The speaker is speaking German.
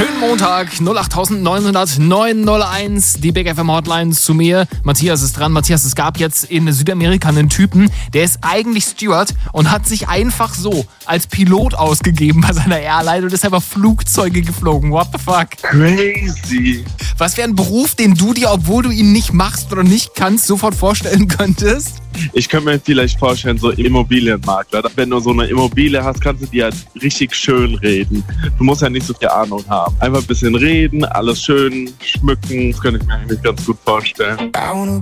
Schönen Montag, 08900 901, die Big FM Hotline zu mir. Matthias ist dran. Matthias, es gab jetzt in Südamerika einen Typen, der ist eigentlich Steward und hat sich einfach so als Pilot ausgegeben bei seiner Airline und ist einfach Flugzeuge geflogen. What the fuck? Crazy. Was wäre ein Beruf, den du dir, obwohl du ihn nicht machst oder nicht kannst, sofort vorstellen könntest? Ich könnte mir vielleicht vorstellen, so Immobilienmakler. Wenn du so eine Immobilie hast, kannst du die halt richtig schön reden. Du musst ja nicht so viel Ahnung haben. Einfach ein bisschen reden, alles schön schmücken, das könnte ich mir eigentlich ganz gut vorstellen.